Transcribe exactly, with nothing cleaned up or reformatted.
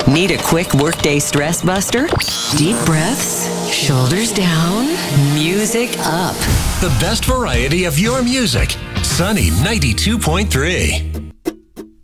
Need a quick workday stress buster? Deep breaths, shoulders down, music up. The best variety of your music. Sunny ninety-two point three.